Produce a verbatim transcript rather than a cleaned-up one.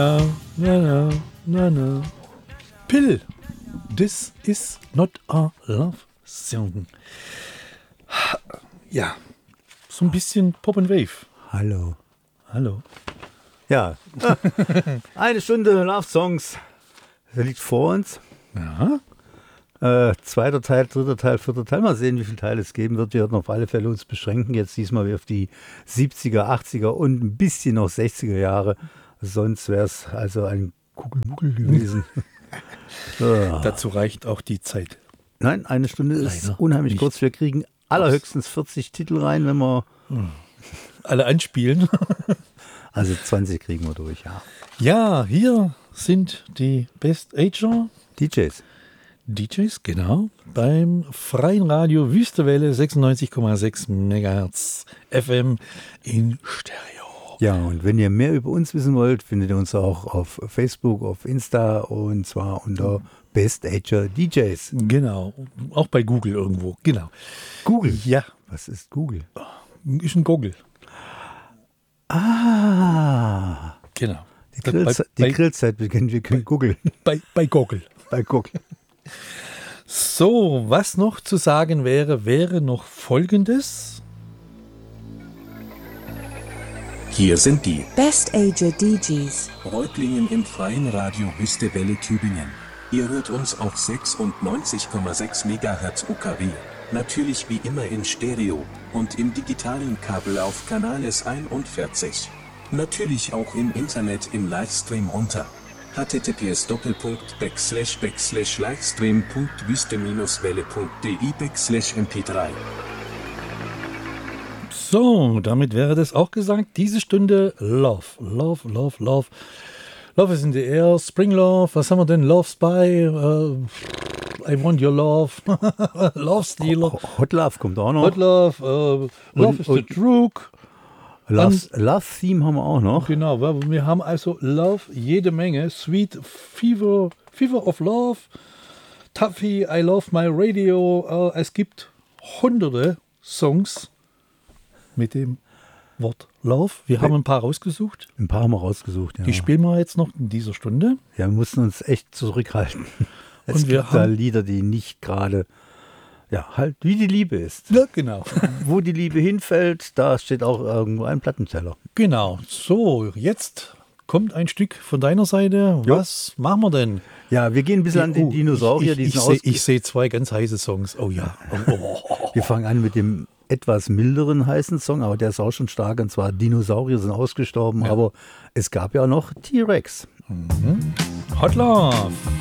No, no, no, no. Pill, this is not a love song. Ja, so ein bisschen Pop and Wave. Hallo. Hallo. Ja, eine Stunde Love Songs. Das liegt vor uns. Ja. Äh, zweiter Teil, dritter Teil, vierter Teil. Mal sehen, wie viele Teile es geben wird. Wir werden auf alle Fälle uns beschränken. Jetzt diesmal auf die siebziger, achtziger und ein bisschen noch sechziger Jahre. Sonst wäre es also ein Kugelmuggel gewesen. Ja. Dazu reicht auch die Zeit. Nein, eine Stunde ist Leider unheimlich nicht. kurz. Wir kriegen allerhöchstens vierzig Titel rein, wenn wir... Alle anspielen. Also zwanzig kriegen wir durch, ja. Ja, hier sind die Best Ager D Js. D Js, genau, beim Freien Radio Wüstewelle sechsundneunzig Komma sechs Megahertz F M in Stereo. Ja, und wenn ihr mehr über uns wissen wollt, findet ihr uns auch auf Facebook, auf Insta und zwar unter Best Ager D Js. Genau, auch bei Google irgendwo, genau. Google? Ja. Was ist Google? Ist ein Google. Ah. Genau. Die, Grillze bei, die Grillzeit beginnt, wir können googeln. Bei, bei Google. Bei Google. So, was noch zu sagen wäre, wäre noch Folgendes. Hier sind die Best Ager D Js. Reutlingen im Freien Radio Wüstewelle Tübingen. Ihr hört uns auf sechsundneunzig Komma sechs Megahertz U K W. Natürlich wie immer in Stereo und im digitalen Kabel auf Kanal S einundvierzig. Natürlich auch im Internet im Livestream unter h t t p s doppelpunkt backslash backslash livestream punkt wüste welle punkt d i backslash m p drei. So, damit wäre das auch gesagt. Diese Stunde Love, Love, Love, Love. Love is in the air, Spring Love, was haben wir denn? Love's by, uh, I want your love, Love Stealer. Hot Love kommt auch noch. Hot Love, uh, Love und, is the und Drug. Love, Love Theme haben wir auch noch. Genau, wir haben also Love jede Menge. Sweet Fever, Fever of Love, Tuffy, I Love My Radio. Uh, es gibt hunderte Songs mit dem Wort Love. Wir haben ein paar rausgesucht. Ein paar haben wir rausgesucht, ja. Die spielen wir jetzt noch in dieser Stunde. Ja, wir mussten uns echt zurückhalten. Es Und wir gibt da haben Lieder, die nicht gerade, ja, halt wie die Liebe ist. Ja, genau. Wo die Liebe hinfällt, da steht auch irgendwo ein Plattenteller. Genau. So, jetzt kommt ein Stück von deiner Seite. Jo. Was machen wir denn? Ja, wir gehen ein bisschen an den Oh, Dinosaurier. Ich, die ich, sind ich sehe ausge- ich seh zwei ganz heiße Songs. Oh ja. Oh, oh. Wir fangen an mit dem etwas milderen heißen Song, aber der ist auch schon stark. Und zwar Dinosaurier sind ausgestorben, Ja. aber es gab ja noch T-Rex. Hot Love.